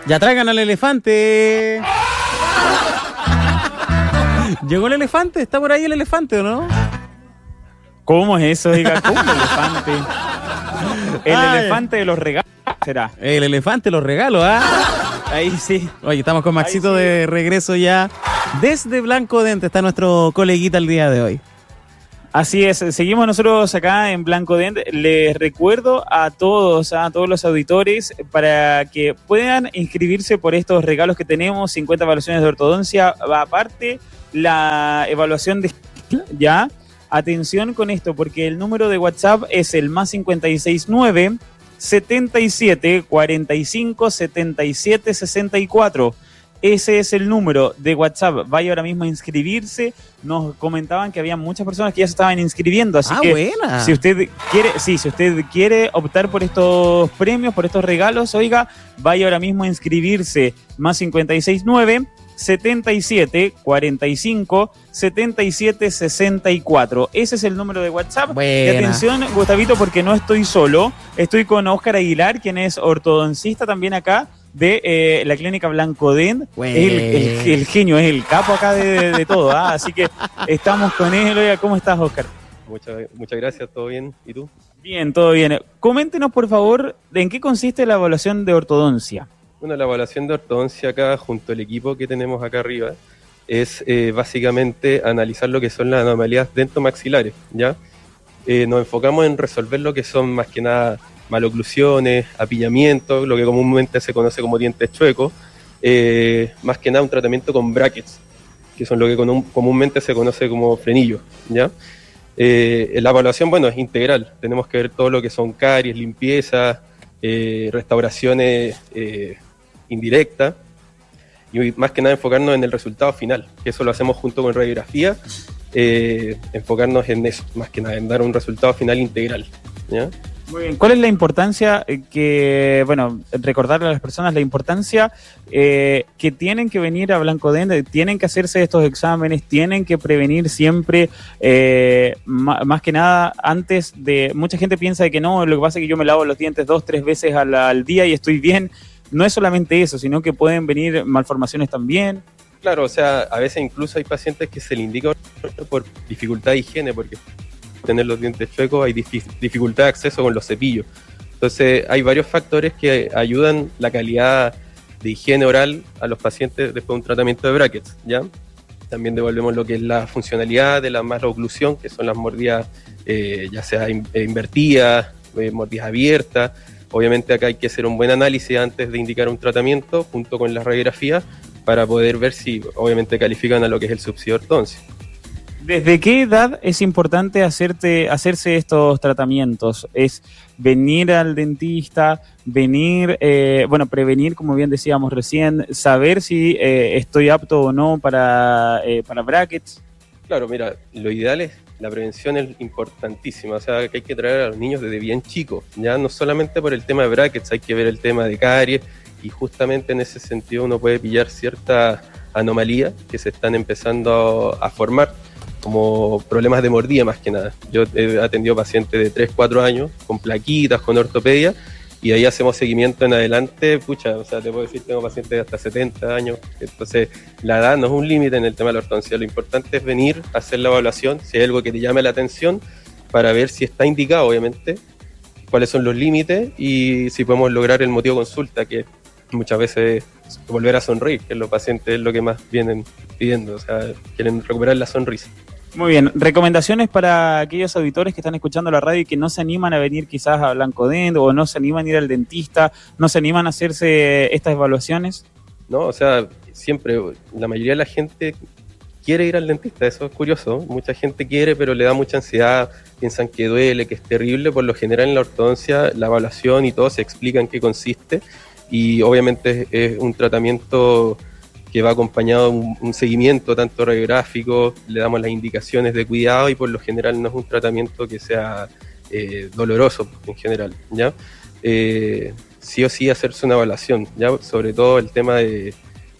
Ya traigan al elefante. ¿Llegó el elefante? ¿Está por ahí el elefante o no? ¿Cómo es eso, oiga? ¿Cómo el elefante? El elefante de los regalos será. El elefante, los regalos, Ahí sí. Oye, estamos con Maxito sí. de regreso ya. Desde Blanco Dente está nuestro coleguita el día de hoy. Así es, seguimos nosotros acá en Blanco Dent. Les recuerdo a todos los auditores, para que puedan inscribirse por estos regalos que tenemos, 50 evaluaciones de ortodoncia, aparte la evaluación de... ¿Ya? Atención con esto, porque el número de WhatsApp es el más 569 77 45 77 64. Ese es el número de WhatsApp. Vaya ahora mismo a inscribirse. Nos comentaban que había muchas personas que ya se estaban inscribiendo, así que buena. si usted quiere optar por estos premios, por estos regalos, oiga, vaya ahora mismo a inscribirse. Más 569 77 45 77 64. Ese es el número de WhatsApp. Buena. Y atención, Gustavito, porque no estoy solo. Estoy con Óscar Aguilar, quien es ortodoncista también acá de la clínica Blanco Dent. Es el genio, es el capo acá de todo. Así que estamos con él. Oiga, ¿cómo estás, Óscar? Muchas gracias, ¿todo bien? ¿Y tú? Bien, todo bien. Coméntenos, por favor, ¿en qué consiste la evaluación de ortodoncia? Bueno, la evaluación de ortodoncia acá, junto al equipo que tenemos acá arriba, es básicamente analizar lo que son las anomalías dentomaxilares, ¿ya? Nos enfocamos en resolver lo que son más que nada maloclusiones, apillamientos, lo que comúnmente se conoce como dientes chuecos, más que nada un tratamiento con brackets, que son lo que comúnmente se conoce como frenillos, ¿ya? La evaluación, bueno, es integral. Tenemos que ver todo lo que son caries, limpieza, restauraciones indirectas, y más que nada enfocarnos en el resultado final, que eso lo hacemos junto con radiografía, enfocarnos en eso, más que nada en dar un resultado final integral, ¿ya? Muy bien. ¿Cuál es la importancia recordarle a las personas la importancia que tienen que venir a Blanco Dent, tienen que hacerse estos exámenes, tienen que prevenir siempre, más que nada antes de... Mucha gente piensa de que no, lo que pasa es que yo me lavo los dientes 2-3 veces al día y estoy bien. No es solamente eso, sino que pueden venir malformaciones también. Claro, o sea, a veces incluso hay pacientes que se le indica por dificultad de higiene, porque tener los dientes chuecos hay dificultad de acceso con los cepillos. Entonces hay varios factores que ayudan la calidad de higiene oral a los pacientes después de un tratamiento de brackets, ¿ya? También devolvemos lo que es la funcionalidad de la maloclusión, que son las mordidas ya sea invertidas, mordidas abiertas. Obviamente acá hay que hacer un buen análisis antes de indicar un tratamiento junto con la radiografía para poder ver si obviamente califican a lo que es el subsidio de ortodoncia. ¿Desde qué edad es importante hacerse estos tratamientos? ¿Es venir al dentista, prevenir, como bien decíamos recién, saber si estoy apto o no para brackets? Claro, mira, lo ideal es, la prevención es importantísima, o sea, que hay que traer a los niños desde bien chicos, ya no solamente por el tema de brackets, hay que ver el tema de caries, y justamente en ese sentido uno puede pillar ciertas anomalías que se están empezando a formar, como problemas de mordida más que nada. Yo he atendido pacientes de 3-4 años con plaquitas, con ortopedia, y ahí hacemos seguimiento en adelante. O sea, te puedo decir, tengo pacientes de hasta 70 años, entonces la edad no es un límite en el tema de la ortodoncia. Lo importante es venir a hacer la evaluación, si hay algo que te llame la atención, para ver si está indicado, obviamente, cuáles son los límites y si podemos lograr el motivo de consulta, que muchas veces volver a sonreír, que los pacientes es lo que más vienen pidiendo, o sea, quieren recuperar la sonrisa. Muy bien, recomendaciones para aquellos auditores que están escuchando la radio y que no se animan a venir quizás a Blanco Dent, o no se animan a ir al dentista, no se animan a hacerse estas evaluaciones. No, o sea, siempre, la mayoría de la gente quiere ir al dentista, eso es curioso, mucha gente quiere, pero le da mucha ansiedad, piensan que duele, que es terrible. Por lo general en la ortodoncia la evaluación y todo se explica en qué consiste, y obviamente es un tratamiento que va acompañado de un seguimiento tanto radiográfico, le damos las indicaciones de cuidado, y por lo general no es un tratamiento que sea doloroso en general, ¿ya? Sí o sí hacerse una evaluación, ¿ya? Sobre todo el tema de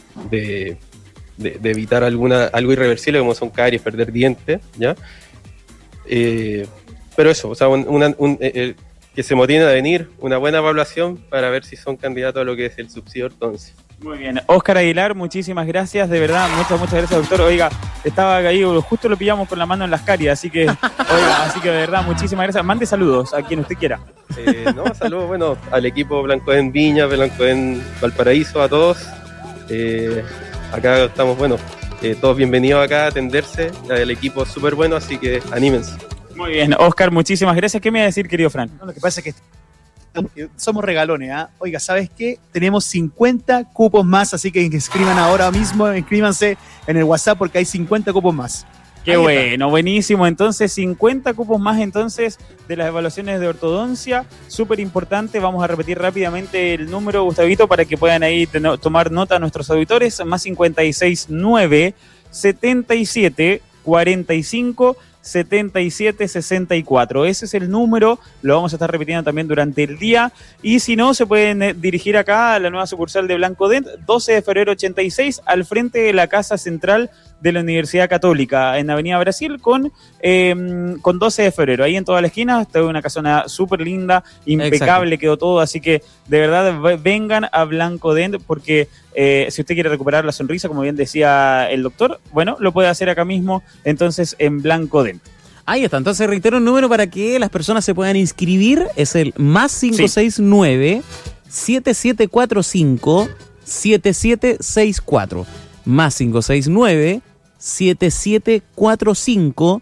evitar algo irreversible como son caries, perder dientes, ¿ya? Pero eso, o sea, que se motiven a venir, una buena evaluación para ver si son candidatos a lo que es el subsidio ortodoncia. Muy bien. Óscar Aguilar, muchísimas gracias, de verdad, muchas gracias, doctor. Oiga, estaba ahí, justo lo pillamos con la mano en las caries, así que de verdad, muchísimas gracias. Mande saludos a quien usted quiera. Saludos, bueno, al equipo Blanco Den Viña, Blanco Den Valparaíso, a todos. Acá estamos, todos bienvenidos acá a atenderse. El equipo es súper bueno, así que anímense. Muy bien, Óscar, muchísimas gracias. ¿Qué me va a decir, querido Fran? No, lo que pasa es que somos regalones, ¿ah? Oiga, ¿sabes qué? Tenemos 50 cupos más, así que inscriban ahora mismo, inscríbanse en el WhatsApp porque hay 50 cupos más. Qué bueno, buenísimo. Entonces, 50 cupos más entonces de las evaluaciones de ortodoncia. Súper importante. Vamos a repetir rápidamente el número, Gustavito, para que puedan ahí tomar nota a nuestros auditores. Más 569 77 45 7764. Ese es el número, lo vamos a estar repitiendo también durante el día. Y si no, se pueden dirigir acá a la nueva sucursal de Blanco Dent, 12 de febrero 86, al frente de la Casa Central de la Universidad Católica, en Avenida Brasil, con 12 de febrero. Ahí en toda la esquina, está una casona súper linda, impecable. Exacto. Quedó todo, así que de verdad vengan a Blanco Dent, porque si usted quiere recuperar la sonrisa, como bien decía el doctor, bueno, lo puede hacer acá mismo, entonces en Blanco Dent. Ahí está, entonces reitero el número para que las personas se puedan inscribir, es el más 569 7745 7764. Más 569 7745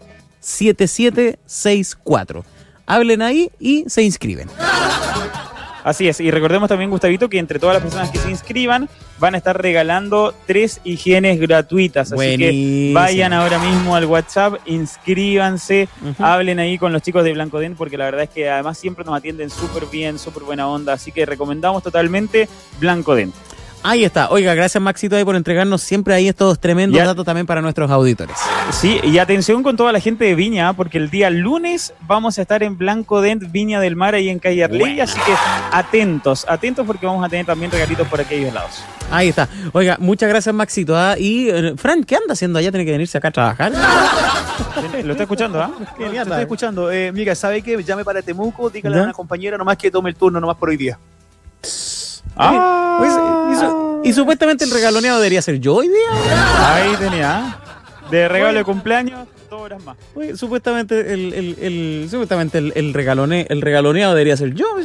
7764. Hablen ahí y se inscriben. Así es, y recordemos también, Gustavito, que entre todas las personas que se inscriban van a estar regalando 3 higienes gratuitas. Buenísimo. Así que vayan ahora mismo al WhatsApp, inscríbanse, hablen ahí con los chicos de Blanco Dent, porque la verdad es que además siempre nos atienden súper bien, súper buena onda, así que recomendamos totalmente Blanco Dent. Ahí está. Oiga, gracias Maxito ahí por entregarnos siempre ahí estos tremendos datos también para nuestros auditores. Sí, y atención con toda la gente de Viña, porque el día lunes vamos a estar en Blanco Dent, Viña del Mar, ahí en Calle Arley, así que atentos porque vamos a tener también regalitos por aquellos lados. Ahí está. Oiga, muchas gracias Maxito. Y Fran, ¿qué anda haciendo allá? ¿Tiene que venirse acá a trabajar? ¿Lo está escuchando? Lo estoy escuchando. Mira, ¿sabe qué? Llame para Temuco, dígale a una compañera nomás que tome el turno nomás por hoy día. Y supuestamente el regaloneado debería ser yo hoy día. Ahí tenía. De regalo de cumpleaños, 2 horas más. Oye, supuestamente el regaloneado debería ser yo.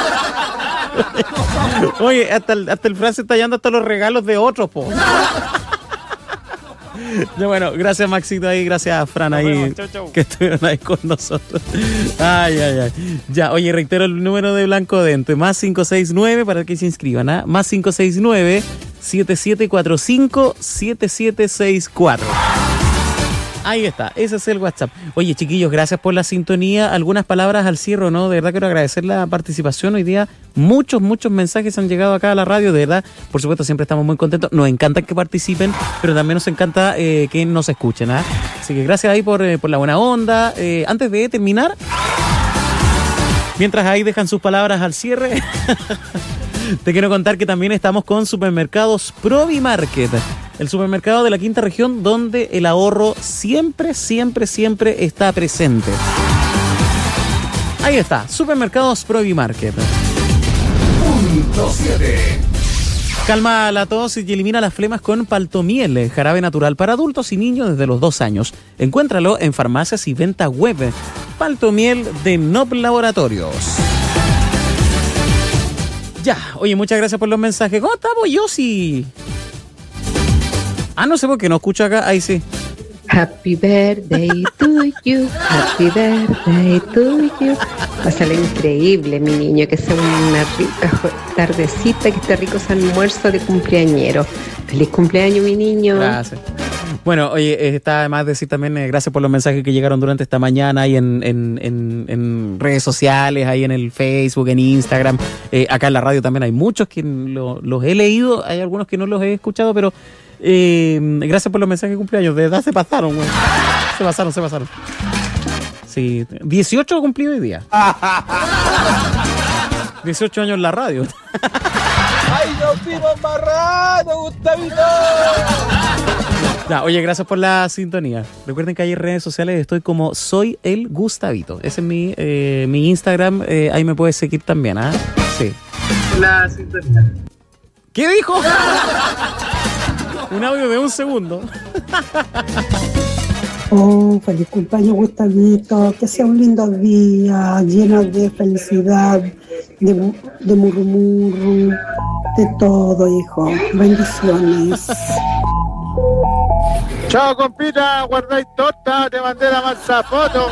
Oye, hasta el Fran se está yendo hasta los regalos de otros, po. Bueno, gracias Maxito ahí, gracias Fran ahí, chau. Que estuvieron ahí con nosotros. Ay. Ya, oye, reitero el número de Blanco Dent, más 569 para que se inscriban, ¿ah? Más 569 7745 7764. Ahí está, ese es el WhatsApp. Oye, chiquillos, gracias por la sintonía. Algunas palabras al cierre, ¿no? De verdad quiero agradecer la participación hoy día. Muchos mensajes han llegado acá a la radio, de verdad. Por supuesto, siempre estamos muy contentos. Nos encanta que participen, pero también nos encanta que nos escuchen, ¿ah? Así que gracias ahí por la buena onda. Antes de terminar, mientras ahí dejan sus palabras al cierre, te quiero contar que también estamos con Supermercados Provimarket, el supermercado de la quinta región donde el ahorro siempre está presente. Ahí está, Supermercados Provimarket. Punto 7. Calma la tos y elimina las flemas con Paltomiel, jarabe natural para adultos y niños desde los 2 años. Encuéntralo en farmacias y venta web. Paltomiel de Nob Laboratorios. Ya, oye, muchas gracias por los mensajes. ¿Cómo estamos, Yossi? No sé por qué no escucho acá. Ahí sí. Happy birthday to you, happy birthday to you. Pásale increíble, mi niño, que sea una rica tardecita, que esté rico ese almuerzo de cumpleañero. Feliz cumpleaños, mi niño. Gracias. Bueno, oye, está además decir también gracias por los mensajes que llegaron durante esta mañana ahí en redes sociales, ahí en el Facebook, en Instagram. Acá en la radio también hay muchos que los he leído, hay algunos que no los he escuchado, pero gracias por los mensajes de cumpleaños. De verdad se pasaron, güey. Se pasaron. Sí, 18 cumplido hoy día. 18 años en la radio. ¡Ay, nos vimos marrados, Gustavito! Ya, oye, gracias por la sintonía. Recuerden que hay en redes sociales estoy como Soy el Gustavito. Ese es mi Instagram. Ahí me puedes seguir también, ¿ah? Sí. La sintonía. ¿Qué dijo? Un audio de 1 segundo. Oh, feliz cumpleaños, Gustavito. Que sea un lindo día, lleno de felicidad, de murmurru, de todo, hijo. Bendiciones. Chao, compita, guardáis torta, te mandé la masa foto.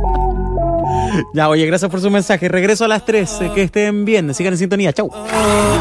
Ya, oye, gracias por su mensaje. Regreso a las 3. Que estén bien. Sigan en sintonía. Chau.